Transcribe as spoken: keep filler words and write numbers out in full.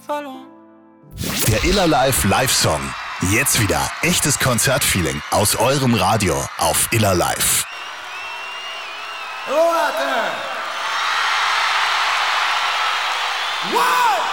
verloren. Der Iller Live Live-Song. Jetzt wieder echtes Konzertfeeling aus eurem Radio auf Iller Live. Warte!